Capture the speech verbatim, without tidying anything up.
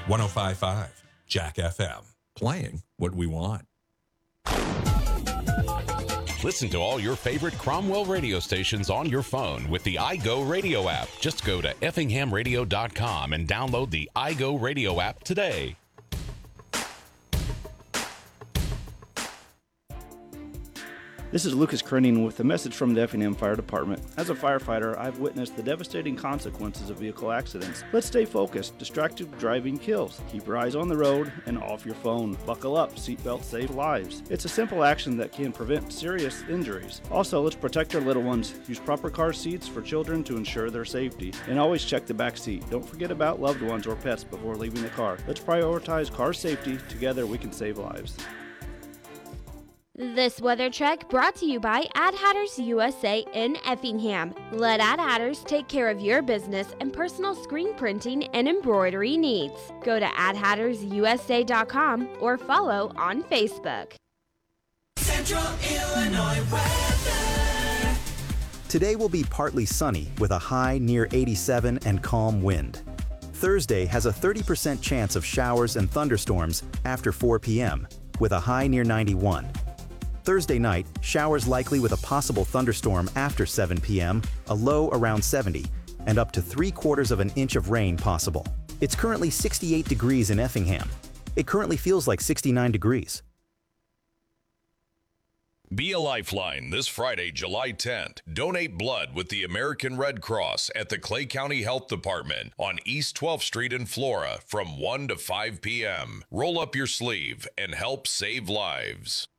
one oh five point five Jack F M. Playing what we want. Listen to all your favorite Cromwell radio stations on your phone with the iGo Radio app. Just go to effingham radio dot com and download the iGo Radio app today. This is Lucas Krenning with a message from the Effingham Fire Department. As a firefighter, I've witnessed the devastating consequences of vehicle accidents. Let's stay focused. Distracted driving kills. Keep your eyes on the road and off your phone. Buckle up. Seatbelts save lives. It's a simple action that can prevent serious injuries. Also, let's protect our little ones. Use proper car seats for children to ensure their safety. And always check the back seat. Don't forget about loved ones or pets before leaving the car. Let's prioritize car safety. Together, we can save lives. This weather check brought to you by Ad Hatters U S A in Effingham. Let Ad Hatters take care of your business and personal screen printing and embroidery needs. Go to ad hatters u s a dot com or follow on Facebook. Central Illinois weather. Today will be partly sunny with a high near eighty-seven and calm wind. Thursday has a thirty percent chance of showers and thunderstorms after four p.m. with a high near ninety-one. Thursday night, showers likely with a possible thunderstorm after seven p.m., a low around seventy, and up to three quarters of an inch of rain possible. It's currently sixty-eight degrees in Effingham. It currently feels like sixty-nine degrees. Be a Lifeline this Friday, July tenth. Donate blood with the American Red Cross at the Clay County Health Department on East twelfth Street in Flora from one to five p.m. Roll up your sleeve and help save lives.